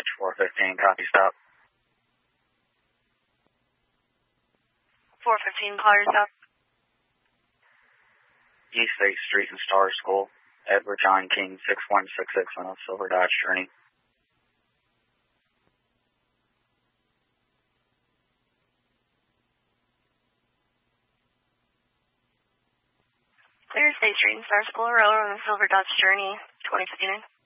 Dodge 415, copy stop. 415, call yourself. East 8th Street and Star School, Edward John King 6166 on a silver Dodge Journey. Clear State Street and Star School, Railroad on the silver Dodge Journey, 2059.